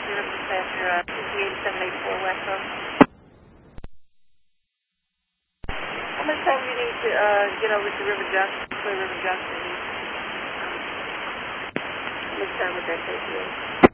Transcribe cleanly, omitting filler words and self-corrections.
River Dispatcher, PC8784 West Coast. How much time do you need to get over to River Junction, Clear River Junction? How much time would that take you?